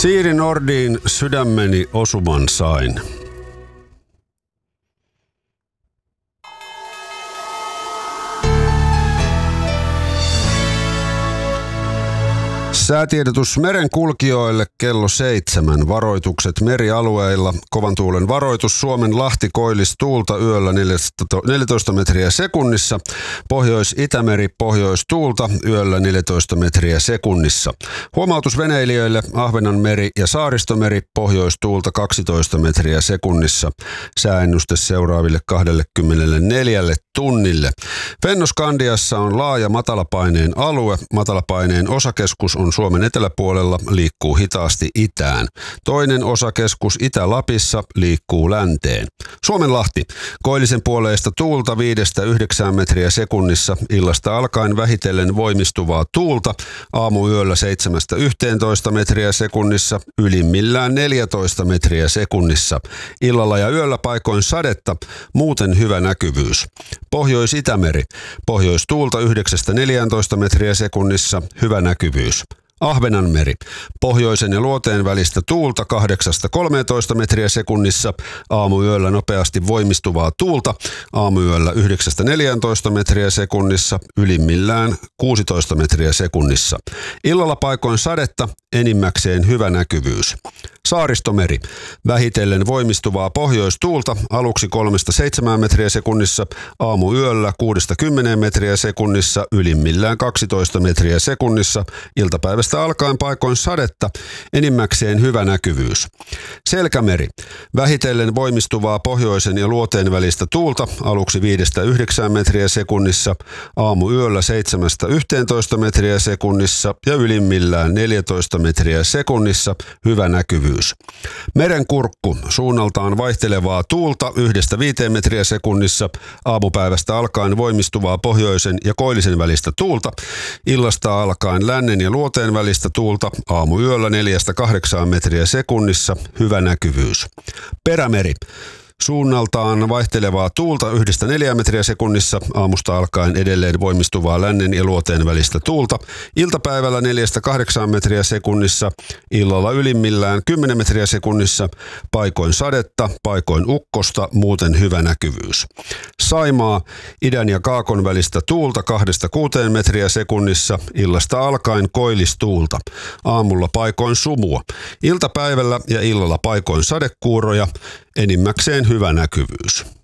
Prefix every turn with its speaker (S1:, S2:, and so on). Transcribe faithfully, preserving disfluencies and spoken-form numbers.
S1: Siiri Nordiin sydämeni osuman sain. Säätiedotus merenkulkijoille kello seitsemän. Varoitukset merialueilla. Kovan tuulen varoitus. Suomen Lahti koillistuulta yöllä neljätoista metriä sekunnissa. Pohjois-Itämeri pohjoistuulta yöllä neljätoista metriä sekunnissa. Huomautus veneilijöille. Ahvenanmeri ja Saaristomeri pohjoistuulta kaksitoista metriä sekunnissa. Sääennuste seuraaville kaksikymmentäneljä tunnille. Fennoskandiassa on laaja matalapaineen alue. Matalapaineen osakeskus on Suomen eteläpuolella, liikkuu hitaasti itään. Toinen osakeskus Itä-Lapissa liikkuu länteen. Suomenlahti. Koillisen puoleista tuulta viidestä yhdeksään metriä sekunnissa. Illasta alkaen vähitellen voimistuvaa tuulta. Aamuyöllä seitsemästä yhteentoista metriä sekunnissa. Ylimmillään neljätoista metriä sekunnissa. Illalla ja yöllä paikoin sadetta. Muuten hyvä näkyvyys. Pohjois-Itämeri. Pohjoistuulta yhdeksästä neljääntoista metriä sekunnissa. Hyvä näkyvyys. Ahvenanmeri. Pohjoisen ja luoteen välistä tuulta kahdeksasta kolmeentoista metriä sekunnissa. Aamuyöllä nopeasti voimistuvaa tuulta. Aamuyöllä yhdeksästä neljääntoista metriä sekunnissa. Ylimmillään kuusitoista metriä sekunnissa. Illalla paikoin sadetta. Enimmäkseen hyvä näkyvyys. Saaristomeri. Vähitellen voimistuvaa pohjoistuulta. Aluksi kolmesta seitsemään metriä sekunnissa. Aamuyöllä kuudesta kymmeneen metriä sekunnissa. Ylimmillään kaksitoista metriä sekunnissa. Iltapäivästä alkaen paikoin sadetta. Enimmäkseen hyvä näkyvyys. Selkämeri. Vähitellen voimistuvaa pohjoisen ja luoteen välistä tuulta. Aluksi viidestä yhdeksään metriä sekunnissa. Aamuyöllä seitsemästä yhteentoista metriä sekunnissa. Ja ylimmillään neljätoista metriä sekunnissa. Hyvä näkyvyys. Merenkurkku. Suunnaltaan vaihtelevaa tuulta yhdestä viiteen metriä sekunnissa. Aamupäivästä alkaen voimistuvaa pohjoisen ja koillisen välistä tuulta. Illasta alkaen lännen ja luoteen välistä tuulta. Aamuyöllä neljästä kahdeksaan metriä sekunnissa. Hyvä näkyvyys. Perämeri. Suunnaltaan vaihtelevaa tuulta yhdestä neljään metriä sekunnissa. Aamusta alkaen edelleen voimistuvaa lännen ja luoteen välistä tuulta. Iltapäivällä neljästä kahdeksaan metriä sekunnissa. Illalla ylimmillään kymmenen metriä sekunnissa. Paikoin sadetta, paikoin ukkosta, muuten hyvä näkyvyys. Saimaa. Idän ja kaakon välistä tuulta kahdesta kuuteen metriä sekunnissa. Illasta alkaen koillistuulta. Aamulla paikoin sumua. Iltapäivällä ja illalla paikoin sadekuuroja. Enimmäkseen hyvä näkyvyys.